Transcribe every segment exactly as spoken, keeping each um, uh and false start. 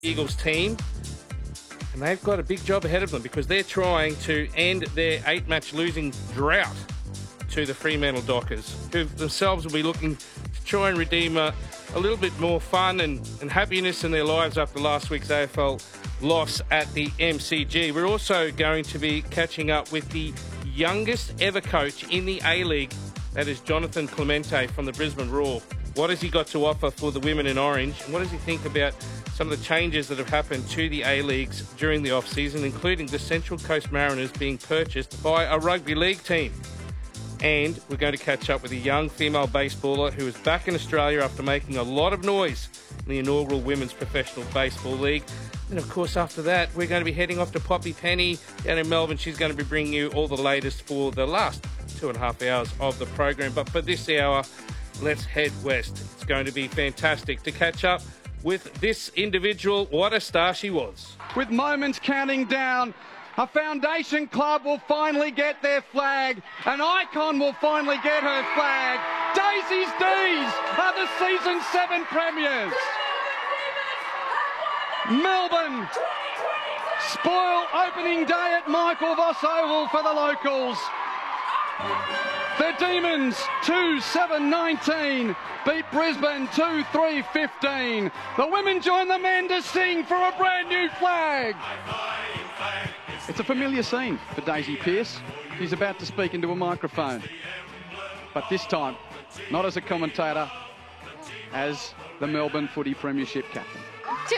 Eagles team, and they've got a big job ahead of them because they're trying to end their eight-match losing drought to the Fremantle Dockers, who themselves will be looking to try and redeem a, a little bit more fun and, and happiness in their lives after last week's A F L loss at the M C G. We're also going to be catching up with the youngest ever coach in the A-League, that is Jonathan Clemente from the Brisbane Roar. What has he got to offer for the women in orange, and what does he think about some of the changes that have happened to the A-Leagues during the off-season, including the Central Coast Mariners being purchased by a rugby league team? And we're going to catch up with a young female baseballer who is back in Australia after making a lot of noise in the inaugural Women's Professional Baseball League. And of course, after that, we're going to be heading off to Poppy Penny down in Melbourne. She's going to be bringing you all the latest for the last two and a half hours of the program. But for this hour, let's head west. It's going to be fantastic to catch up with this individual. What a star she was. With moments counting down, a foundation club will finally get their flag. An icon will finally get her flag. Daisy's D's are the season seven premiers. Melbourne spoil opening day at Michael Voss Oval for the locals. The Demons two seven nineteen beat Brisbane two three fifteen. The women join the men to sing for a brand new flag. It's a familiar scene for Daisy Pearce. She's about to speak into a microphone, but this time not as a commentator, as the Melbourne Footy Premiership captain. To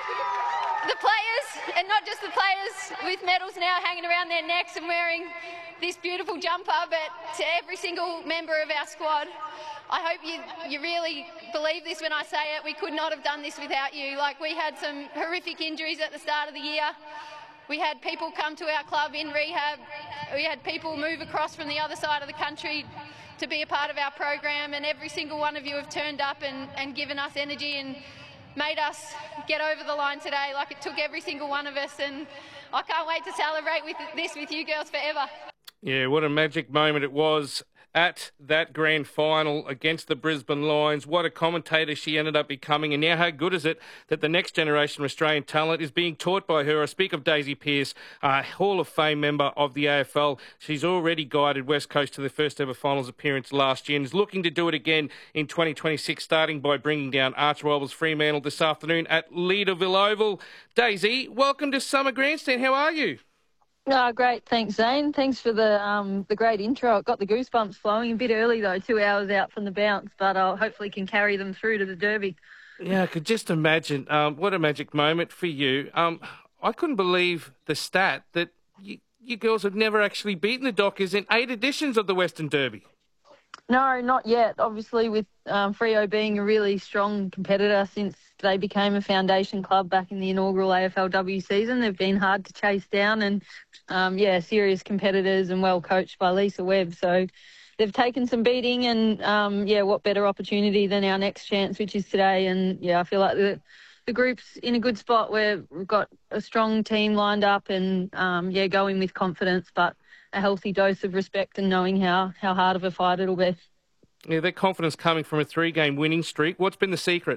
the players, and not just the players with medals now hanging around their necks and wearing this beautiful jumper, but to every single member of our squad, I hope you, you really believe this when I say it. We could not have done this without you. Like, we had some horrific injuries at the start of the year. We had people come to our club in rehab. We had people move across from the other side of the country to be a part of our program, and every single one of you have turned up and, and given us energy and made us get over the line today. Like, it took every single one of us, and I can't wait to celebrate with this with you girls forever. Yeah, what a magic moment it was at that grand final against the Brisbane Lions. What a commentator she ended up becoming. And now how good is it that the next generation of Australian talent is being taught by her? I speak of Daisy Pearce, a Hall of Fame member of the A F L. She's already guided West Coast to their first ever finals appearance last year and is looking to do it again in twenty twenty-six, starting by bringing down arch rivals Fremantle this afternoon at Leederville Oval. Daisy, welcome to Summer Grandstand. How are you? Oh, great. Thanks, Zane. Thanks for the um, the great intro. It got the goosebumps flowing a bit early, though, two hours out from the bounce, but I hopefully can carry them through to the Derby. Yeah, I could just imagine. Um, what a magic moment for you. Um, I couldn't believe the stat that you, you girls have never actually beaten the Dockers in eight editions of the Western Derby. No, not yet. Obviously, with um, Freo being a really strong competitor since they became a foundation club back in the inaugural A F L W season, they've been hard to chase down and, um, yeah, serious competitors and well coached by Lisa Webb. So they've taken some beating and, um, yeah, what better opportunity than our next chance, which is today. And, yeah, I feel like the, the group's in a good spot where we've got a strong team lined up and, um, yeah, going with confidence, but a healthy dose of respect and knowing how, how hard of a fight it'll be. Yeah, that confidence coming from a three-game winning streak. What's been the secret?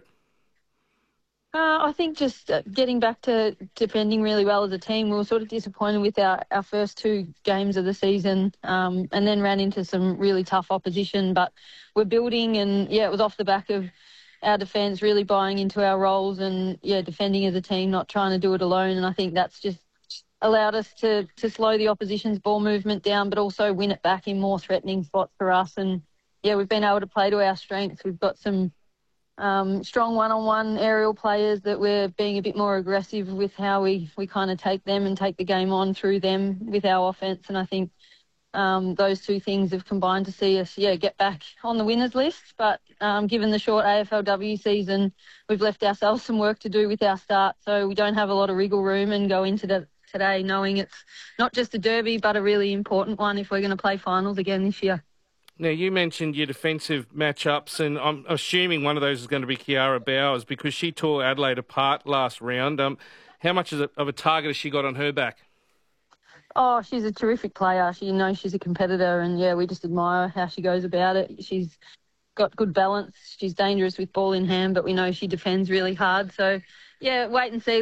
Uh, I think just getting back to defending really well as a team. We were sort of disappointed with our, our first two games of the season um, and then ran into some really tough opposition. But we're building and, yeah, it was off the back of our defence really buying into our roles and, yeah, defending as a team, not trying to do it alone. And I think that's just allowed us to, to slow the opposition's ball movement down, but also win it back in more threatening spots for us. And, yeah, we've been able to play to our strengths. We've got some um, strong one-on-one aerial players that we're being a bit more aggressive with how we, we kind of take them and take the game on through them with our offence. And I think um, those two things have combined to see us, yeah, get back on the winners list. But um, given the short A F L W season, we've left ourselves some work to do with our start. So we don't have a lot of wriggle room and go into the today knowing it's not just a derby but a really important one if we're going to play finals again this year. Now, you mentioned your defensive matchups, and I'm assuming one of those is going to be Kiara Bowers because she tore Adelaide apart last round. Um, how much of a target has she got on her back? Oh, she's a terrific player. She, you know, she's a competitor, and, yeah, we just admire how she goes about it. She's got good balance. She's dangerous with ball in hand, but we know she defends really hard. So, yeah, wait and see.